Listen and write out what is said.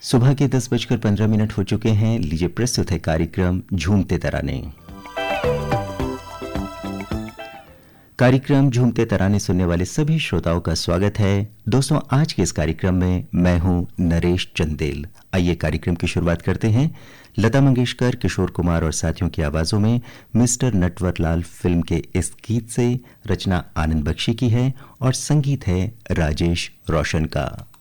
सुबह के 10:15 हो चुके हैं। लीजिए प्रस्तुत है कार्यक्रम झूमते तराने। कार्यक्रम झूमते तराने सुनने वाले सभी श्रोताओं का स्वागत है। दोस्तों, आज के इस कार्यक्रम में मैं हूं नरेश चंदेल। आइए कार्यक्रम की शुरुआत करते हैं। लता मंगेशकर, किशोर कुमार और साथियों की आवाजों में मिस्टर नटवरलाल फिल्म के इस गीत से। रचना आनंद बख्शी की है और संगीत है राजेश रोशन का।